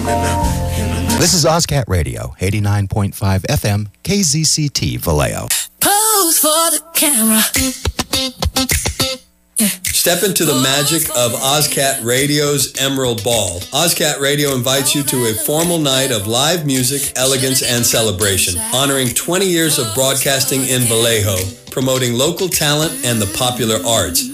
This is OzCat Radio, 89.5 FM, KZCT, Vallejo. Pose for the camera. Step into the magic of OzCat Radio's Emerald Ball. OzCat Radio invites you to a formal night of live music, elegance, and celebration, honoring 20 years of broadcasting in Vallejo, promoting local talent and the popular arts.